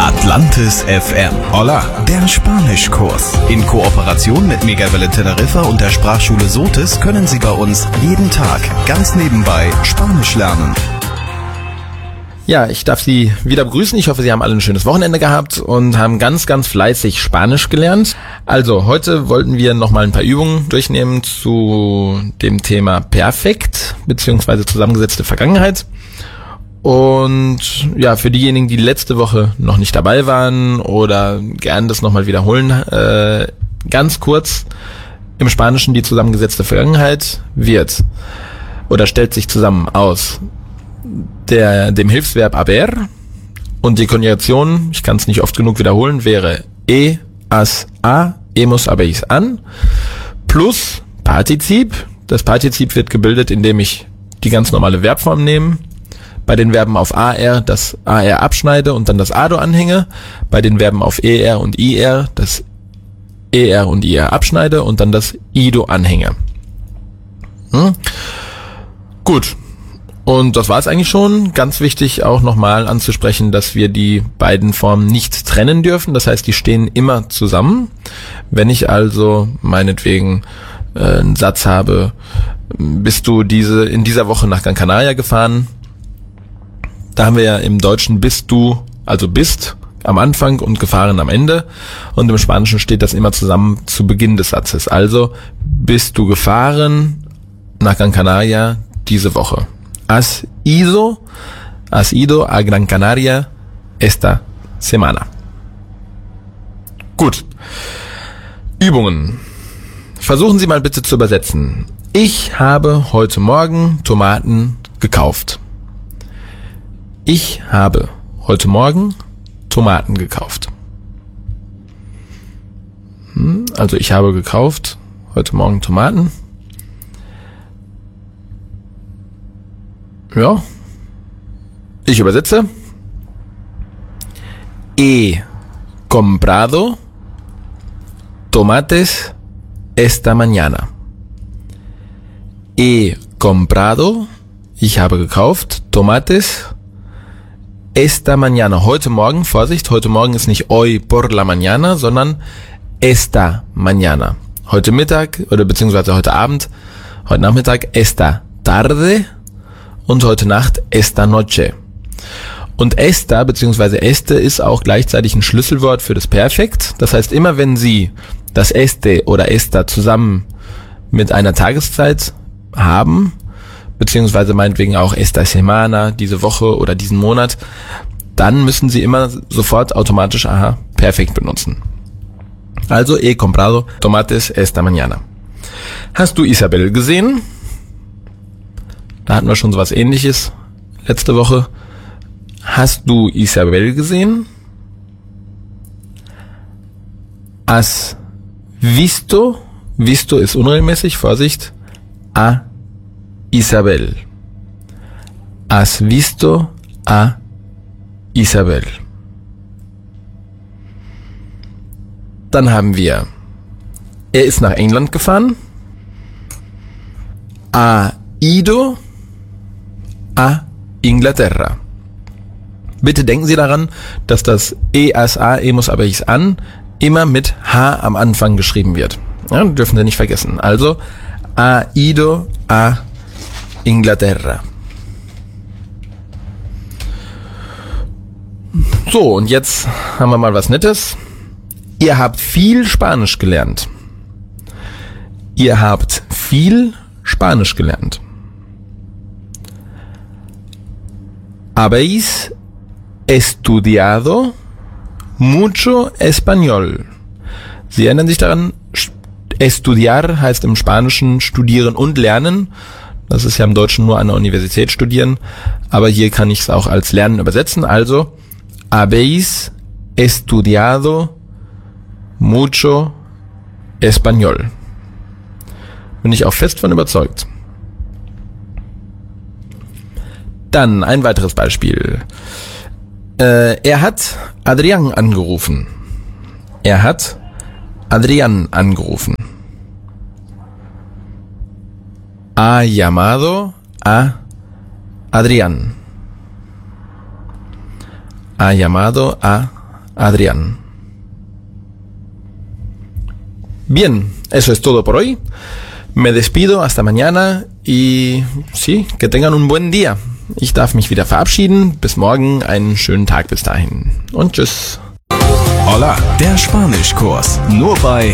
Atlantis FM. Hola, der Spanischkurs. In Kooperation mit Megawelle Teneriffa und der Sprachschule Sotis können Sie bei uns jeden Tag ganz nebenbei Spanisch lernen. Ja, ich darf Sie wieder begrüßen. Ich hoffe, Sie haben alle ein schönes Wochenende gehabt und haben ganz, ganz fleißig Spanisch gelernt. Also, heute wollten wir nochmal ein paar Übungen durchnehmen zu dem Thema Perfekt bzw. zusammengesetzte Vergangenheit. Und ja, für diejenigen, die letzte Woche noch nicht dabei waren oder gern das nochmal wiederholen, ganz kurz: Im Spanischen die zusammengesetzte Vergangenheit wird oder stellt sich zusammen aus dem Hilfsverb haber, und die Konjugation, ich kann es nicht oft genug wiederholen, wäre has, a, hemos, habéis, an, plus Partizip. Das Partizip wird gebildet, indem ich die ganz normale Verbform nehme. Bei den Verben auf AR das AR abschneide und dann das ADO anhänge. Bei den Verben auf ER und IR das ER und IR abschneide und dann das IDO anhänge. Gut. Und das war es eigentlich schon. Ganz wichtig auch nochmal anzusprechen, dass wir die beiden Formen nicht trennen dürfen. Das heißt, die stehen immer zusammen. Wenn ich also meinetwegen einen Satz habe: Bist du in dieser Woche nach Gran Canaria gefahren? Da haben wir ja im Deutschen bist du, also bist am Anfang und gefahren am Ende. Und im Spanischen steht das immer zusammen zu Beginn des Satzes. Also, bist du gefahren nach Gran Canaria diese Woche? Has ido a Gran Canaria esta semana. Gut. Übungen. Versuchen Sie mal bitte zu übersetzen. Ich habe heute Morgen Tomaten gekauft. Ich habe heute Morgen Tomaten gekauft. Also ich habe gekauft heute Morgen Tomaten. Ja. Ich übersetze. He comprado tomates esta mañana. He comprado, ich habe gekauft, tomates esta mañana, heute Morgen. Vorsicht, heute Morgen ist nicht hoy por la mañana, sondern esta mañana. Heute Mittag oder beziehungsweise heute Abend, heute Nachmittag esta tarde und heute Nacht esta noche. Und esta beziehungsweise este ist auch gleichzeitig ein Schlüsselwort für das Perfekt. Das heißt, immer wenn Sie das este oder esta zusammen mit einer Tageszeit haben, beziehungsweise meinetwegen auch esta semana, diese Woche oder diesen Monat, dann müssen Sie immer sofort automatisch perfekt benutzen. Also, he comprado tomates esta mañana. Hast du Isabel gesehen? Da hatten wir schon sowas Ähnliches letzte Woche. Hast du Isabel gesehen? Has visto? Visto ist unregelmäßig, Vorsicht. A Isabel. Has visto a Isabel. Dann haben wir: Er ist nach England gefahren. Ha ido a Inglaterra. Bitte denken Sie daran, dass das has, a, hemos, habéis, an immer mit H am Anfang geschrieben wird. Ja, dürfen Sie nicht vergessen. Also, ha ido a Inglaterra. So, und jetzt haben wir mal was Nettes. Ihr habt viel Spanisch gelernt. Ihr habt viel Spanisch gelernt. Habéis estudiado mucho español. Sie erinnern sich daran, estudiar heißt im Spanischen studieren und lernen. Das ist ja im Deutschen nur an der Universität studieren, aber hier kann ich es auch als Lernen übersetzen. Also, habéis estudiado mucho español. Bin ich auch fest von überzeugt. Dann ein weiteres Beispiel. Er hat Adrián angerufen. Er hat Adrián angerufen. Ha llamado a Adrián. Ha llamado a Adrián. Bien, eso es todo por hoy. Me despido, hasta mañana y sí, que tengan un buen Día. Ich darf mich wieder verabschieden. Bis morgen, einen schönen Tag bis dahin. Und tschüss. Hola, der Spanischkurs. Nur bei